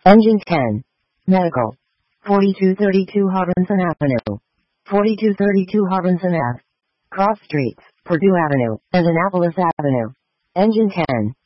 Engine 10. Medical. 4232 Harbinson Avenue. 4232 Harbinson Ave. Cross Streets, Purdue Avenue, and Annapolis Avenue. Engine 10.